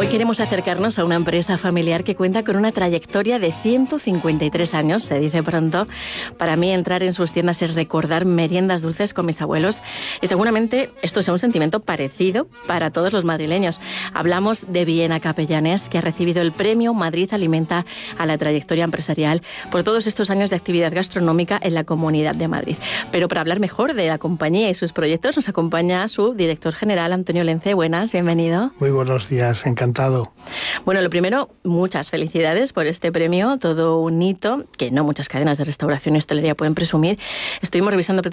Queremos acercarnos a una empresa familiar que cuenta con una trayectoria de 153 años, se dice pronto. Para mí, entrar en sus tiendas es recordar meriendas dulces con mis abuelos, y seguramente esto sea un sentimiento parecido para todos los madrileños. Hablamos de Villena Capellanés, que ha recibido el premio Madrid Alimenta a la trayectoria empresarial por todos estos años de actividad gastronómica en la Comunidad de Madrid. Pero para hablar mejor de la compañía y sus proyectos, nos acompaña su director general, Antonio Lence. Buenas, bienvenido. Muy buenos días, encantado. Bueno, lo primero, muchas felicidades por este premio, todo un hito que no muchas cadenas de restauración y hostelería pueden presumir. Estuvimos revisando